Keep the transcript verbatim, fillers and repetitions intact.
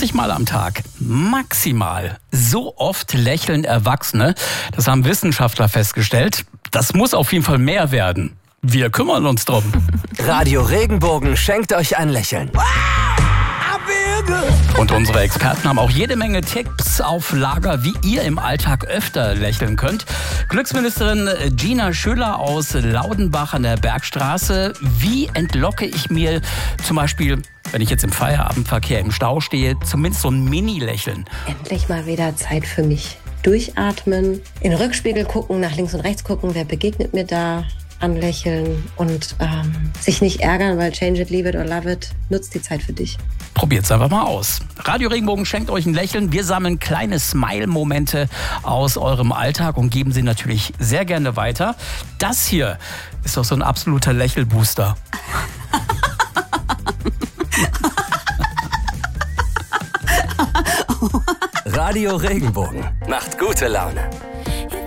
zwanzig Mal am Tag. Maximal. So oft lächeln Erwachsene. Das haben Wissenschaftler festgestellt. Das muss auf jeden Fall mehr werden. Wir kümmern uns drum. Radio Regenbogen schenkt euch ein Lächeln. Und unsere Experten haben auch jede Menge Tipps auf Lager, wie ihr im Alltag öfter lächeln könnt. Glücksministerin Gina Schüller aus Laudenbach an der Bergstraße. Wie entlocke ich mir zum Beispiel, wenn ich jetzt im Feierabendverkehr im Stau stehe, zumindest so ein Mini-Lächeln? Endlich mal wieder Zeit für mich. Durchatmen, in den Rückspiegel gucken, nach links und rechts gucken, wer begegnet mir da, anlächeln und ähm, sich nicht ärgern, weil change it, leave it or love it, nutzt die Zeit für dich. Probiert's einfach mal aus. Radio Regenbogen schenkt euch ein Lächeln. Wir sammeln kleine Smile-Momente aus eurem Alltag und geben sie natürlich sehr gerne weiter. Das hier ist doch so ein absoluter Lächelbooster. Radio Regenbogen macht gute Laune.